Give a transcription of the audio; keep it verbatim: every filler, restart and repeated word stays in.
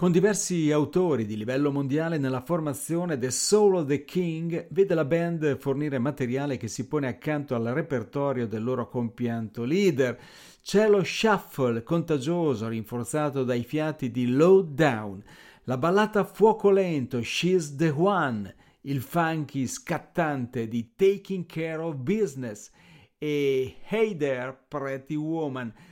Con diversi autori di livello mondiale nella formazione, The Soul of the King vede la band fornire materiale che si pone accanto al repertorio del loro compianto leader. C'è lo shuffle contagioso rinforzato dai fiati di Low Down, la ballata a fuoco lento She's the One, il funky scattante di Taking Care of Business e Hey There Pretty Woman,